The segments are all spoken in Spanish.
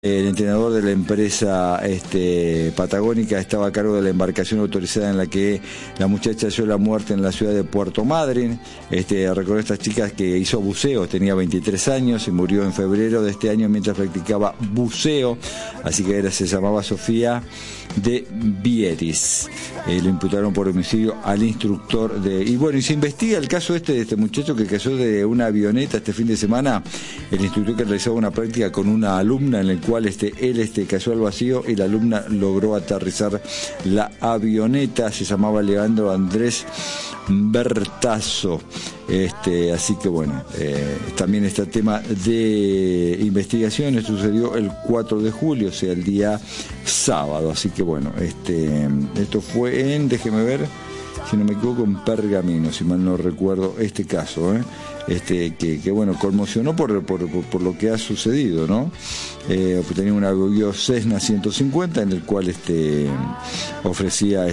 El entrenador de la empresa patagónica estaba a cargo de la embarcación autorizada en la que la muchacha halló la muerte en la ciudad de Puerto Madryn. Recordó a estas chicas que hizo buceo, tenía 23 años y murió en febrero de este año mientras practicaba buceo, así que se llamaba Sofía de Vieris. Lo imputaron por homicidio al instructor y se investiga el caso de este muchacho que cayó de una avioneta este fin de semana. El instructor que realizaba una práctica con una alumna en el cual él cayó al vacío y la alumna logró aterrizar la avioneta. Se llamaba Leandro Andrés Bertazo. Así que también está tema de investigación. Esto sucedió el 4 de julio, o sea, el día sábado. Así que esto fue déjeme ver, si no me equivoco, en Pergamino, si mal no recuerdo este caso, que conmocionó por lo que ha sucedido, ¿no? Tenía un avión Cessna 150 en el cual ofrecía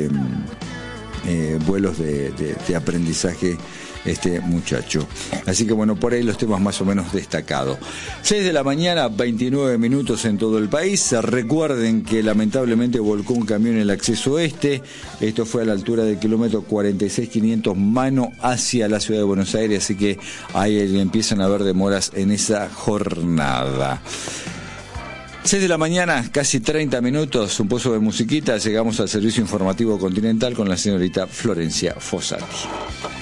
vuelos de aprendizaje muchacho. Así que por ahí los temas más o menos destacados. 6 de la mañana, 29 minutos en todo el país. Recuerden que lamentablemente volcó un camión en el acceso este. Esto fue a la altura del kilómetro 46.500 mano hacia la ciudad de Buenos Aires, así que ahí empiezan a haber demoras en esa jornada. 6 de la mañana, casi 30 minutos, un pozo de musiquita. Llegamos al servicio informativo continental con la señorita Florencia Fossati.